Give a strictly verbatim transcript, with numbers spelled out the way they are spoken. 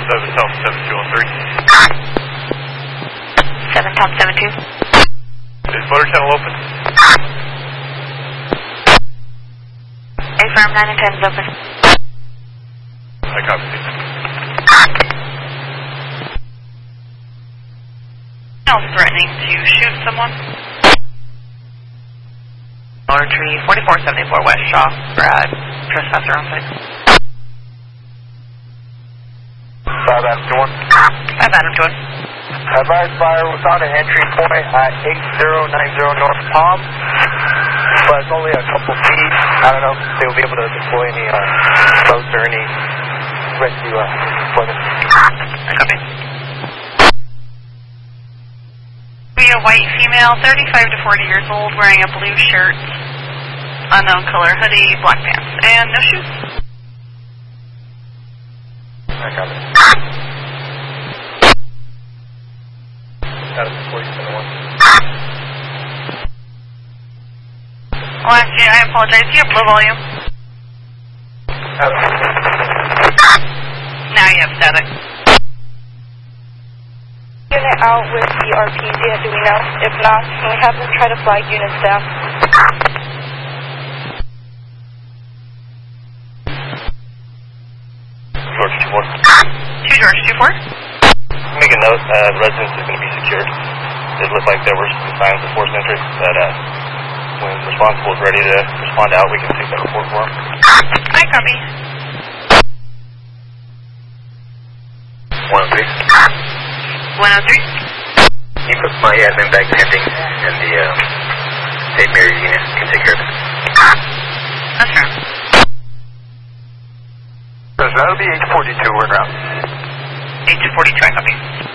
seven Tom seven two one three. seven Tom seven two. Is motor channel open? Affirm nine and ten is open. I copy. Now threatening to shoot someone. Dollar Tree forty-four seventy-four West Shaw. Brad, trespasser on site. five Adam two one. five Adam two one. Advised fire was on an entry point at eight zero nine zero North Palm, but it's only a couple feet. I don't know if they'll be able to deploy any uh, boats or any rescue uh, deployment. Copy. Be a white female, thirty-five to forty years old, wearing a blue shirt, unknown color hoodie, black pants, and no shoes. I got it. Got it before you send one. Oh, actually, I apologize. Do you have low volume? Now you have static. Unit out with the R Ps yet, do we know? If not, can we have them try to flag unit staff? George two four. Two George two four. Make a note, uh, residence is going to be secured. It looked like there were some signs of forced entry, but uh, when responsible is ready to respond out, we can take that report for him. I copy. one oh three. one oh three. You put my admin bag pending, and the uh, Saint Mary unit can take care of it. That's right. So that'll be H forty-two, we're out. H forty-two, I copy.